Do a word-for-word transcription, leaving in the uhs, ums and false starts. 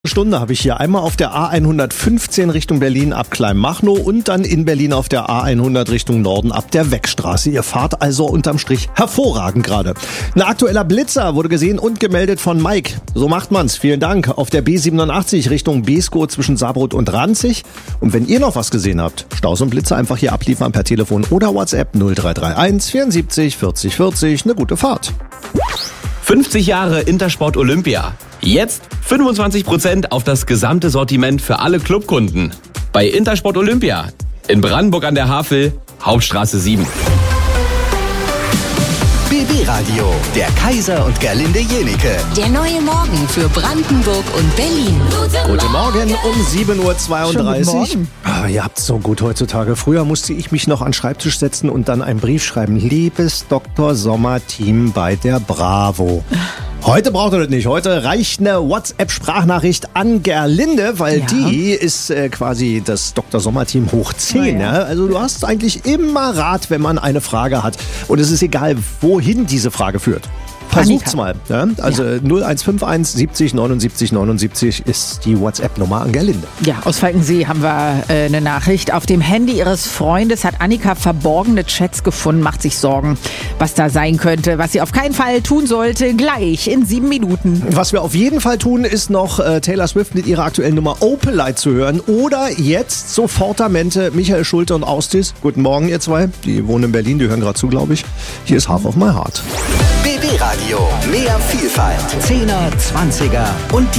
Stunde habe ich hier einmal auf der A hundertfünfzehn Richtung Berlin ab Kleinmachnow und dann in Berlin auf der A hundert Richtung Norden ab der Weckstraße. Ihr fahrt also unterm Strich hervorragend gerade. Ein aktueller Blitzer wurde gesehen und gemeldet von Mike. So macht man's. Vielen Dank. Auf der B siebenundachtzig Richtung Beeskow zwischen Saarbrot und Ranzig. Und wenn ihr noch was gesehen habt, Staus und Blitzer einfach hier abliefern per Telefon oder WhatsApp null drei drei eins vierundsiebzig vierzig vierzig. Eine gute Fahrt. fünfzig Jahre Intersport Olympia. Jetzt fünfundzwanzig Prozent auf das gesamte Sortiment für alle Clubkunden. Bei Intersport Olympia in Brandenburg an der Havel, Hauptstraße sieben. B B-Radio, der Kaiser und Gerlinde Jenike. Der neue Morgen für Brandenburg und Berlin. Guten Morgen um sieben Uhr zweiunddreißig. Ah, ihr habt's so gut heutzutage. Früher musste ich mich noch an den Schreibtisch setzen und dann einen Brief schreiben. Liebes Doktor Sommer-Team bei der Bravo. Heute braucht ihr das nicht. Heute reicht eine WhatsApp-Sprachnachricht an Gerlinde, weil Ja. die ist äh, quasi das Doktor Sommer-Team hoch zehn. Oh ja. Ja? Also du hast eigentlich immer Rat, wenn man eine Frage hat. Und es ist egal, wohin diese Frage führt. Versucht's mal. Ja? Also Ja. null eins fünf eins siebzig neunundsiebzig neunundsiebzig ist die WhatsApp-Nummer an Gerlinde. Ja, aus Falkensee haben wir äh, eine Nachricht. Auf dem Handy ihres Freundes hat Annika verborgene Chats gefunden, macht sich Sorgen, was da sein könnte, was sie auf keinen Fall tun sollte, gleich in sieben Minuten. Was wir auf jeden Fall tun, ist noch äh, Taylor Swift mit ihrer aktuellen Nummer Opalite zu hören. Oder jetzt sofort Amente, Michael Schulte und Austis. Guten Morgen, ihr zwei. Die wohnen in Berlin, die hören gerade zu, glaube ich. Hier ist Half of My Heart. B B-Radio, mehr Vielfalt. Zehner, Zwanziger und die